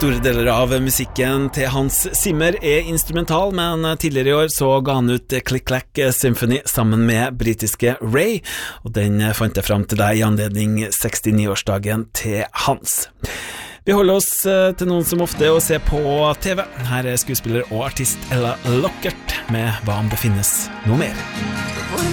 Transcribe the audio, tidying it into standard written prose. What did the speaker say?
Store deler av musikken til Hans Zimmer instrumental, men tidligere i år så ga han ut Click Clack Symphony sammen med britiske Ray, og den fant jeg fram til deg i anledning 69-årsdagen til Hans. Vi holder oss til noen som ofte å se på TV. Her skuespiller og artist Ella Lockert med Hva om det finnes noe mer.